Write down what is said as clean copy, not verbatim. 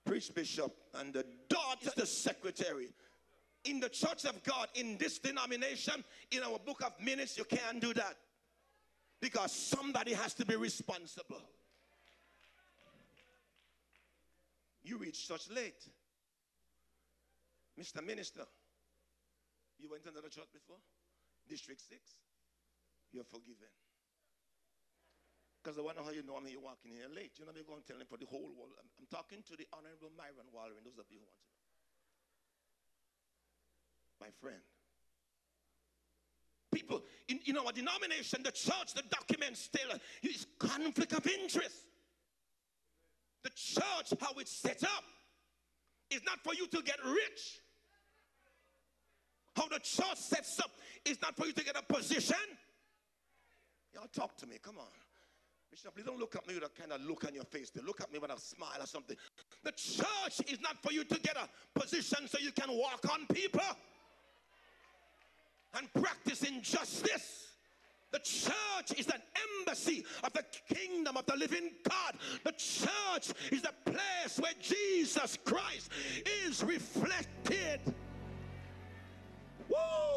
preach, Bishop, and the daughter is the secretary. In the church of God, in this denomination, in our book of minutes, you can't do that. Because somebody has to be responsible. You reach church late. Mr. Minister, you went into the church before? District 6? You're forgiven. Because I wonder how you know I'm here walking here late. You're not going to tell him for the whole world. I'm talking to the Honorable Myron Waller and those of you who want to know. My friend. People, in our denomination, the church, the document still is conflict of interest. The church, how it's set up, is not for you to get rich. How the church sets up is not for you to get a position. Y'all talk to me, come on. Bishop, please don't look at me with a kind of look on your face. They look at me with a smile or something. The church is not for you to get a position so you can walk on people and practice injustice. The church is an embassy of the kingdom of the living God. The church is the place where Jesus Christ